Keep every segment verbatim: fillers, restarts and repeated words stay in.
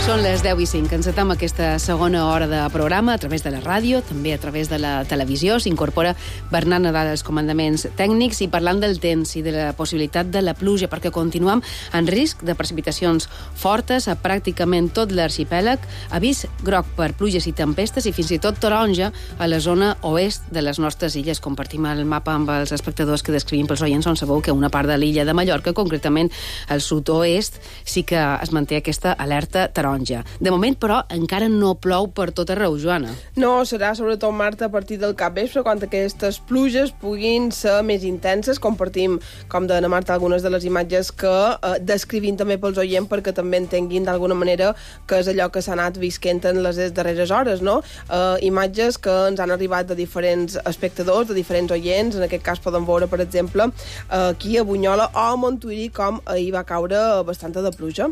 Són les deu i cinc. Encetem aquesta segona hora de programa a través de la ràdio, també a través de la televisió. S'incorpora Bernat Nadal als comandaments tècnics i parlant del temps i de la possibilitat de la pluja, perquè continuem en risc de precipitacions fortes a pràcticament tot l'arxipèlag, avís groc per pluges i tempestes i fins i tot taronja a la zona oest de les nostres illes. Compartim el mapa amb els espectadors que descrivim pels oients, on sabeu que una part de l'illa de Mallorca, concretament al sud-oest, sí que es manté aquesta alerta taronja. De moment, però, encara no plou per tot arreu, Joana. No, serà sobretot, Marta, a partir del capvespre, quan aquestes pluges puguin ser més intenses. Compartim, com deia Marta, algunes de les imatges que eh, descrivim també pels oients perquè també entenguin d'alguna manera que és allò que s'ha anat visquent en les darreres hores, no? Eh, imatges que ens han arribat de diferents espectadors, de diferents oients. En aquest cas poden veure, per exemple, eh, aquí a Bunyola o a Montuïri, com ahir va caure bastanta de pluja.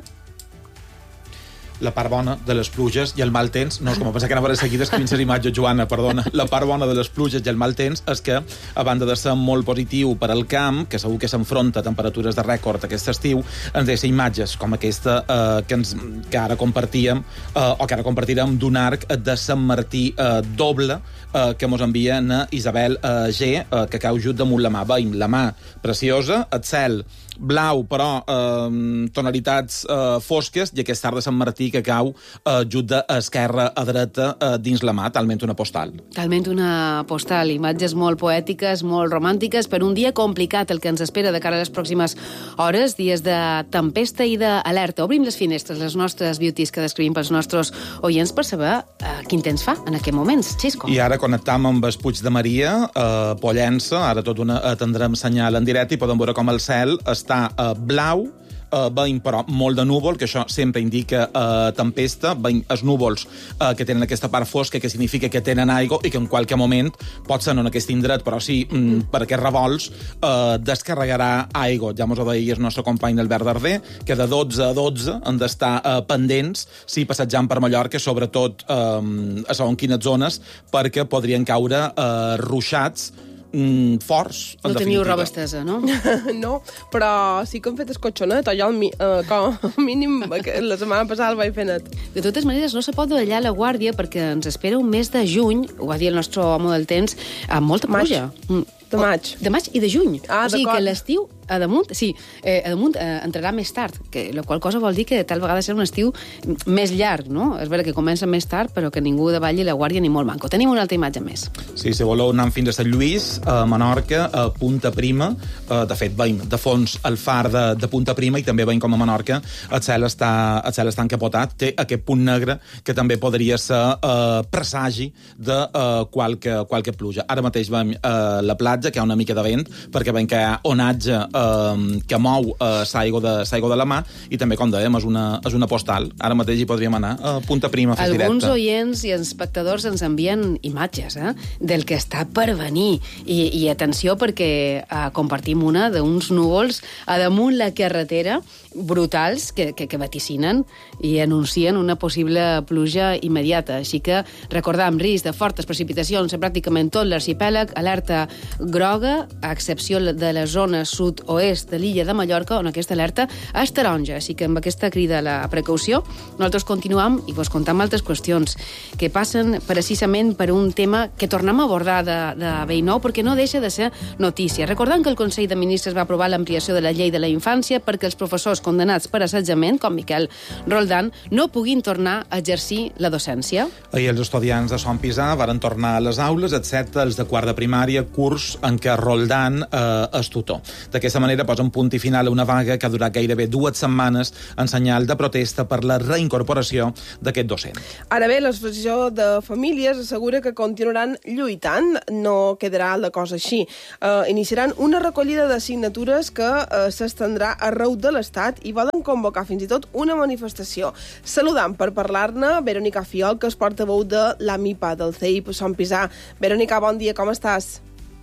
La part bona de les pluges i el mal temps, no, és com a pensar que anava a seguir descrivint les imatges, Joana, perdona. La part bona de les pluges i el mal temps és que, a banda de ser molt positiu per al camp, que segur que s'enfronta a temperatures de rècord aquest estiu, ens deixa imatges com aquesta eh, que, ens, que ara compartíem, eh, o que ara compartirem d'un arc de Sant Martí eh, doble, eh, que mos envia a Isabel eh, G, eh, que cau just damunt la mà. Veiem la mà preciosa, el cel blau, però eh, tonalitats eh, fosques, i aquest arc de Sant Martí que cau eh, just d'esquerra a dreta eh, dins la mà, talment una postal. Talment una postal, imatges molt poètiques, molt romàntiques, per un dia complicat el que ens espera de cara a les pròximes hores, dies de tempesta i d'alerta. Obrim les finestres, les nostres beauties que descrivim pels nostres oients per saber eh, quin temps fa en aquests moments. Xisco. I ara connectam amb el Puig de Maria, eh, Pollença, ara tot una atendrem senyal en directe i podem veure com el cel està eh, blau, Uh, veiem, però, molt de núvol, que això sempre indica uh, tempesta. Veiem els núvols uh, que tenen aquesta part fosca, que significa que tenen aigua i que en qualque moment, pot ser no en aquest indret, però sí mm, per aquests revolts, uh, descarregarà aigua. Ja mos ho deia el nostre company Albert Darder, que de dotze a dotze han d'estar uh, pendents, sí, passejant per Mallorca, sobretot um, a segons quines zones, perquè podrien caure uh, ruixats Mm, forts, en no teniu definitiva. roba estesa, no? No, però sí que hem fet escotxonet, o jo al mi, uh, com a mínim la setmana passada el vaig fer net. De totes maneres, no se pot dallar la guàrdia perquè ens espera un mes de juny, ho va dir el nostre home del temps, amb molta pluja. Maig. De maig. De maig i de juny. Ah, o sigui d'acord. que l'estiu, a damunt, sí, eh, a damunt eh, entrarà més tard, que la qual cosa vol dir que tal vegada serà un estiu més llarg, no? És vera que comença més tard, però que ningú davalli la guàrdia ni molt manco. Tenim una altra imatge més. Sí, si voleu anar fins a Sant Lluís, a Menorca, a Punta Prima. Eh, de fet, veiem de fons el far de, de Punta Prima i també veiem com a Menorca el cel està, el cel està encapotat. Té aquest punt negre que també podria ser eh, presagi de eh, qualque, qualque pluja. Ara mateix veiem eh, la platja, que hi ha una mica de vent, perquè veiem que hi ha onatge eh, que mou eh, l'aigua de, l'aigua de la mà, i també, com dèiem, és una, és una postal. Ara mateix hi podríem anar a Punta Prima a fer directe. Alguns oients i espectadors ens envien imatges eh, del que està per venir. I, i atenció, perquè eh, compartim una d'uns núvols a damunt la carretera, brutals, que, que, que vaticinen i anuncien una possible pluja immediata. Així que recordam, risc de fortes precipitacions a pràcticament tot l'arxipèlag, alerta groga, a excepció de la zona sud-oest de l'illa de Mallorca, on aquesta alerta és taronja. Així que amb aquesta crida a la precaució, nosaltres continuam i vos contam altres qüestions que passen precisament per un tema que tornem a abordar de, de vell nou, perquè no deixa de ser notícia. Recordant que el Consell de Ministres va aprovar l'ampliació de la llei de la infància perquè els professors condenats per assetjament, com Miquel Roldán, no puguin tornar a exercir la docència. Ahir els estudiants de Son Pisà varen tornar a les aules, excepte els de quart de primària, curs en què Roldán eh, és tutor. D'aquesta manera posen punt i final a una vaga que ha durat gairebé dues setmanes en senyal de protesta per la reincorporació d'aquest docent. Ara bé, l'Associació de Famílies assegura que continuaran lluitant, no quedarà la cosa així. Uh, iniciaran una recollida de signatures que uh, s'estendrà arreu de l'Estat i volen convocar fins i tot una manifestació. Saludant per parlar-ne Verònica Fiol, que és portaveu de l'AMIPA, del C E I P Son Pisà. Verònica, bon dia, com estàs?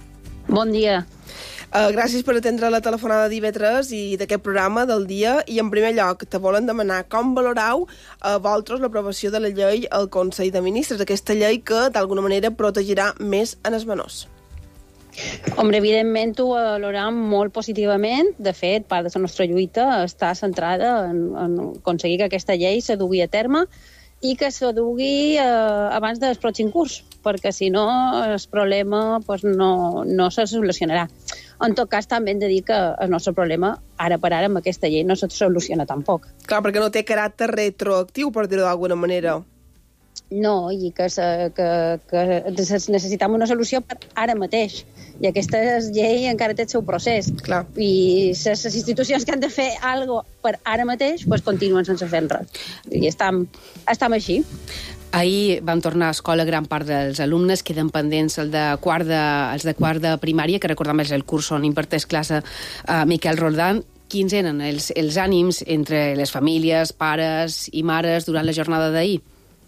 Bon dia. Uh, gràcies per atendre la telefonada d'I V tres i d'aquest programa del dia. I en primer lloc, te volen demanar com valorau uh, vosaltres l'aprovació de la llei al Consell de Ministres, aquesta llei que d'alguna manera protegirà més en els menors. Hombre, evidentment ho valorem molt positivament. De fet, part de la nostra lluita està centrada en, en aconseguir que aquesta llei s'adugui a terme i que s'adugui eh, abans del pròxim curs, perquè si no el problema pues, no, no se solucionarà. En tot cas, també hem de dir que el nostre problema, ara per ara, amb aquesta llei, no se soluciona tampoc. Clar, perquè no té caràcter retroactiu, per dir-ho d'alguna manera. No, i que, se, que, que necessitem una solució per ara mateix. I aquesta llei encara té el seu procés. Clar. I les institucions que han de fer alguna cosa per ara mateix pues, continuen sense fer res. I estem, estem així. Ahir van tornar a escola gran part dels alumnes, queden pendents el de quart de, els de quart de primària, que recordem és el curs on imparteix classe a Miquel Roldán. Quins eren els, els ànims entre les famílies, pares i mares durant la jornada d'ahir?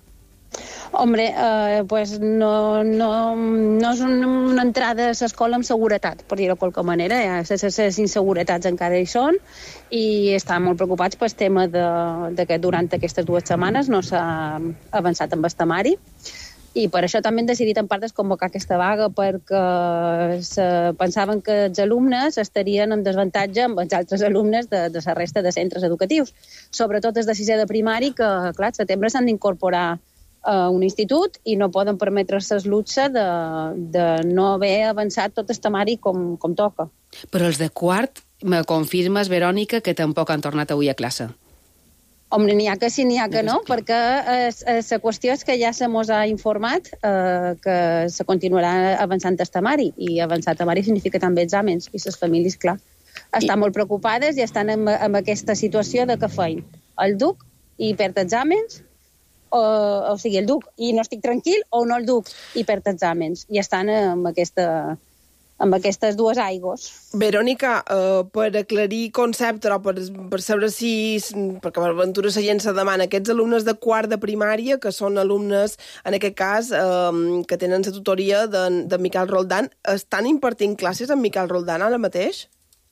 Hombre, eh, pues no, no, no és una entrada a l'escola amb seguretat, per dir-ho de qualque manera. Ja, les inseguretats encara hi són i estan molt preocupats pel tema de, de que durant aquestes dues setmanes no s'ha avançat amb el temari. I per això també han decidit en part desconvocar aquesta vaga, perquè se pensaven que els alumnes estarien en desavantatge amb els altres alumnes de, de la resta de centres educatius. Sobretot els de sisè de primari, que clar, al setembre s'han d'incorporar a un institut i no poden permetre's el luxe de, de no haver avançat tot el temari com, com toca. Però els de quart, me confirmes, Verònica, que tampoc han tornat avui a classe? Home, n'hi ha que sí, n'hi ha que no, perquè la qüestió és que ja se mos ha informat eh, que se continuarà avançant el temari, i avançar el temari significa també exàmens, i les famílies, clar, estan I... molt preocupades i estan en, en aquesta situació de que feien el duc i perd exàmens, o, o sigui, el duc i no estic tranquil, o no el duc i perd exàmens, i estan amb, aquesta, amb aquestes dues aigües. Verònica, uh, per aclarir concepte, o per, per saber si, perquè per Ventura la gent se demana, aquests alumnes de quart de primària, que són alumnes, en aquest cas, uh, que tenen la tutoria de, de Miquel Roldán, estan impartint classes amb Miquel Roldán ara mateix?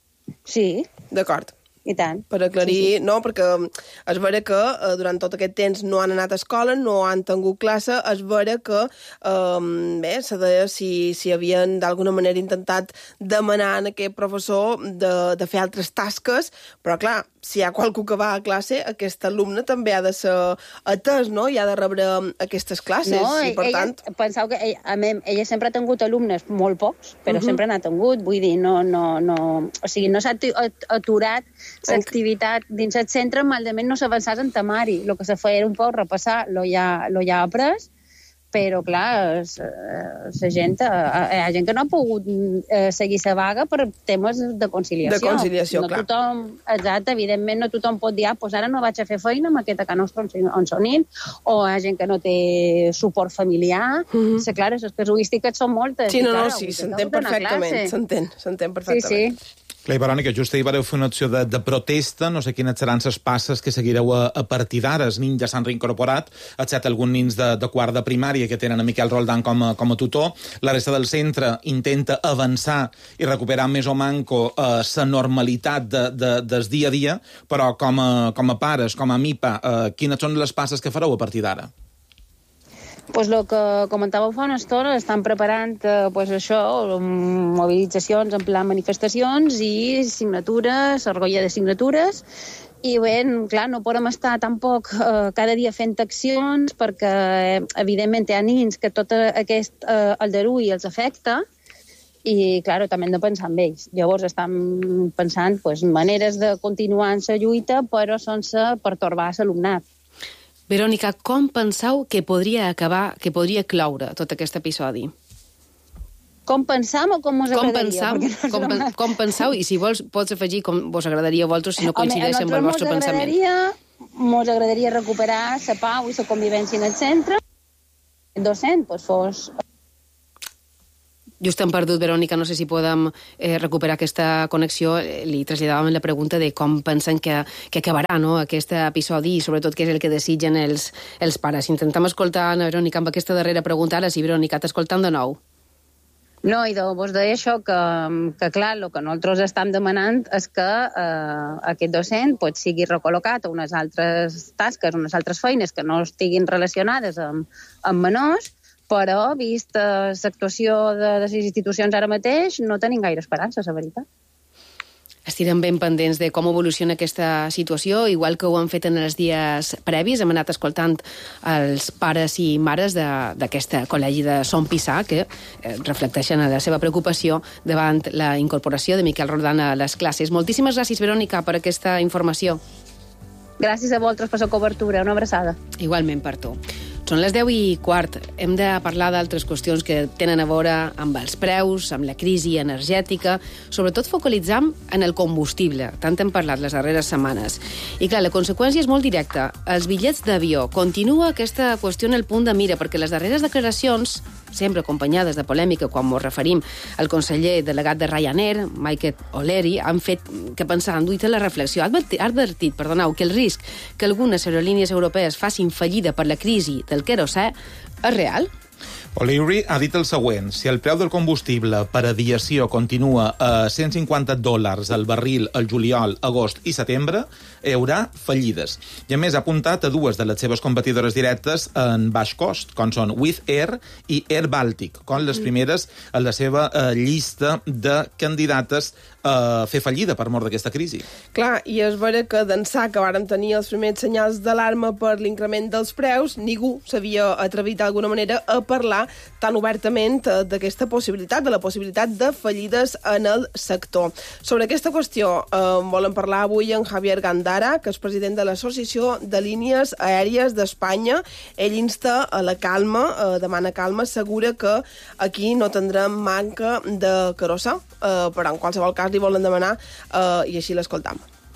Sí. D'acord. I tant. Per aclarir, sí, sí. No, perquè és vera que eh, durant tot aquest temps no han anat a escola, no han tingut classe, és vera que, eh, bé, se deia si, si havien d'alguna manera intentat demanar a aquest professor de, de fer altres tasques, però clar, si hi ha qualcú que va a classe, aquest alumne també ha de ser atès, no? I ha de rebre aquestes classes. No, i, per ella, tant... penseu que ella, ella sempre ha tingut alumnes molt pocs, però uh -huh. sempre n'ha tingut, vull dir, no, no, no, o sigui, no s'ha aturat l'activitat dins el centre, malament no s'avançàs en temari. El que se feia era un poc repassar lo ja, lo ja après, però, clar, la gent, hi ha gent que no ha pogut eh, seguir la vaga per temes de conciliació. De conciliació, no clar. Tothom, exacte, evidentment, no tothom pot dir, ah, doncs ara no vaig a fer feina amb aquesta que no on sonin, o hi ha gent que no té suport familiar. Uh -huh. Sí, clar, les casuístiques són moltes. Sí, no, no, clar, sí, s'entén perfectament, s'entén, s'entén perfectament. Sí, sí. Clar, i Verònica, just ahir vareu fer una acció de, de protesta, no sé quines seran les passes que seguireu a, a partir d'ara. Els nins ja s'han reincorporat, excepte alguns nins de, de quart de primària que tenen a Miquel Roldán com a, com a tutor. La resta del centre intenta avançar i recuperar més o manco la eh, normalitat de, de, del dia a dia, però com a, com a pares, com a MIPA, eh, quines són les passes que fareu a partir d'ara? Pues el que comentàveu fa una estona, estan preparant eh, pues això, mobilitzacions en plan manifestacions i signatures, argolla de signatures, i bé, clar, no podem estar tampoc eh, cada dia fent accions perquè, eh, evidentment, hi ha nins que tot aquest eh, aldarulli els afecta, i, clar, també hem de pensar en ells. Llavors estan pensant pues, maneres de continuar en la lluita, però sense pertorbar l'alumnat. Verònica, com penseu que podria acabar, que podria cloure tot aquest episodi? Com pensam o com us com agradaria? Pensam, com, pen, com penseu? I si vols, pots afegir com vos agradaria a vosaltres si no coincideix amb el vostre pensament. Mos agradaria recuperar la pau i la convivència en el centre. El docent pues, fos... Just hem perdut, Verònica, no sé si podem eh, recuperar aquesta connexió. Li traslladàvem la pregunta de com pensen que, que acabarà, no?, aquest episodi i sobretot què és el que desitgen els, els pares. Intentem escoltar Anna Verònica amb aquesta darrera pregunta. Ara sí, Verònica, t'escoltam de nou. No, i de, vos deia això, que, que clar, el que nosaltres estem demanant és que eh, aquest docent pues, sigui recol·locat a unes altres tasques, unes altres feines que no estiguin relacionades amb, amb menors, però, vist la actuació de les institucions ara mateix, no tenim gaire esperança, la veritat. Estirem ben pendents de com evoluciona aquesta situació, igual que ho han fet en els dies previs. Hem anat escoltant els pares i mares d'aquest col·legi de Son Pissar, que eh, reflecteixen la seva preocupació davant la incorporació de Miquel Roldán a les classes. Moltíssimes gràcies, Verònica, per aquesta informació. Gràcies a vosaltres per la cobertura. Una abraçada. Igualment per tu. Són les deu i quart. Hem de parlar d'altres qüestions que tenen a veure amb els preus, amb la crisi energètica, sobretot focalitzant en el combustible. Tant hem parlat les darreres setmanes. I clar, la conseqüència és molt directa. Els bitllets d'avió. Continua aquesta qüestió en el punt de mira, perquè les darreres declaracions, sempre acompanyades de polèmica quan ens referim al conseller delegat de Ryanair, Michael O'Leary, han fet que pensar en duit la reflexió. Ha advertit, ha advertit perdoneu, que el risc que algunes aerolínies europees facin fallida per la crisi del querosè és real? O'Leary ha dit el següent: si el preu del combustible per aviació continua a cent cinquanta dòlars al barril al juliol, agost i setembre, hi haurà fallides. I a més ha apuntat a dues de les seves competidores directes en baix cost, com són Wizz Air i Air Baltic, com les primeres en la seva eh, llista de candidates a fer fallida per mort d'aquesta crisi. Clar, i és vera que d'ençà que vàrem tenir els primers senyals d'alarma per l'increment dels preus, ningú s'havia atrevit d'alguna manera a parlar tan obertament d'aquesta possibilitat, de la possibilitat de fallides en el sector. Sobre aquesta qüestió eh, volem parlar avui amb Javier Gandara, que és president de l'Associació de Línies Aèries d'Espanya. Ell insta a la calma, eh, demana calma, assegura que aquí no tindrem manca de querosè, eh, però en qualsevol cas li volen demanar eh, i així l'escoltam.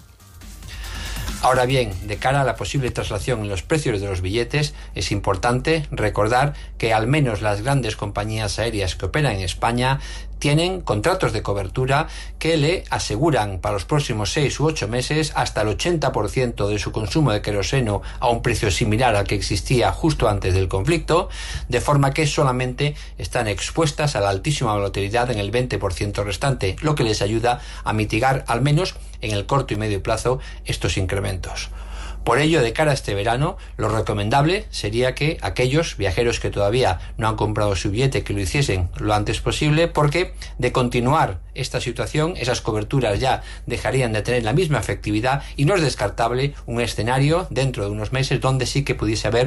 Ahora bien, de cara a la posible traslación en los precios de los billetes, es importante recordar que al menos las grandes compañías aéreas que operan en España tienen contratos de cobertura que le aseguran para los próximos seis u ocho meses hasta el ochenta por ciento de su consumo de queroseno a un precio similar al que existía justo antes del conflicto, de forma que solamente están expuestas a la altísima volatilidad en el veinte por ciento restante, lo que les ayuda a mitigar, al menos en el corto y medio plazo, estos incrementos. Por ello, de cara a este verano, lo recomendable sería que aquellos viajeros que todavía no han comprado su billete, que lo hiciesen lo antes posible, porque de continuar esta situación, esas coberturas ya dejarían de tener la misma efectividad y no es descartable un escenario dentro de unos meses donde sí que pudiese haber.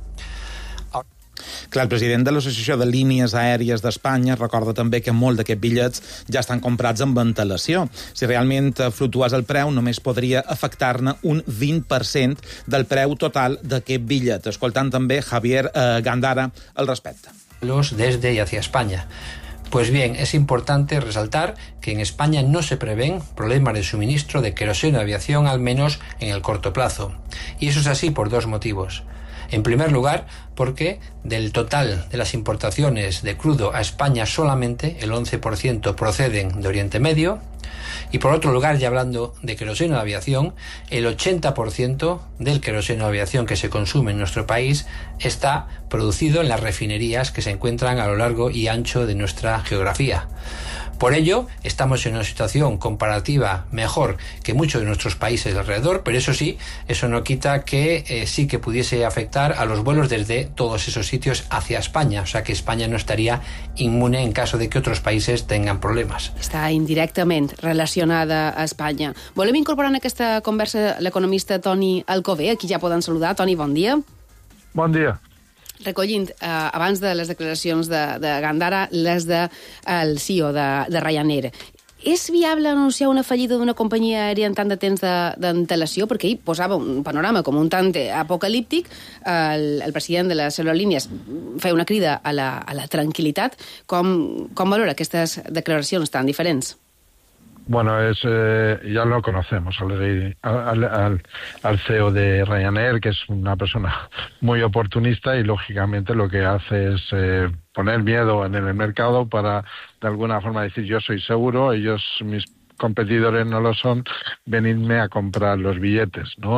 Clar, el president de l'Associació de Línies Aèries d'Espanya recorda també que molts d'aquests bitllets ja estan comprats amb antelació. Si realment fluctués el preu, només podria afectar-ne un vint per cent del preu total d'aquest bitllet. Escoltant també Javier eh, Gandara al respecte. Los desde y hacia España. Pues bien, es importante resaltar que en España no se prevén problemas de suministro de queroseno de aviación, al menos en el corto plazo. Y eso es así por dos motivos. En primer lugar, porque del total de las importaciones de crudo a España solamente el once por ciento proceden de Oriente Medio. Y por otro lugar, ya hablando de queroseno de aviación, el ochenta por ciento del queroseno de aviación que se consume en nuestro país está producido en las refinerías que se encuentran a lo largo y ancho de nuestra geografía. Por ello, estamos en una situación comparativa mejor que muchos de nuestros países de alrededor, pero eso sí, eso no quita que eh, sí que pudiese afectar a los vuelos desde todos esos sitios hacia España. O sea que España no estaría inmune en caso de que otros países tengan problemas. Està indirectament relacionada a Espanya. Volem incorporar en aquesta conversa l'economista Toni Alcover, aquí ja poden saludar. Toni, bon dia. Bon dia. Recollint, eh, abans de les declaracions de, de Gandara, les del de, C E O de, de Ryanair. És viable anunciar una fallida d'una companyia aèria en tant de temps d'antelació? Perquè ell posava un panorama com un tant apocalíptic. El, el president de les aerolínies feia una crida a la, a la tranquil·litat. Com, com valora aquestes declaracions tan diferents? Bueno, es, eh, ya lo conocemos, al, al, al, al C E O de Ryanair, que es una persona muy oportunista y lógicamente lo que hace es eh, poner miedo en el mercado para de alguna forma decir yo soy seguro, ellos, mis competidores no lo son, venidme a comprar los billetes, ¿no?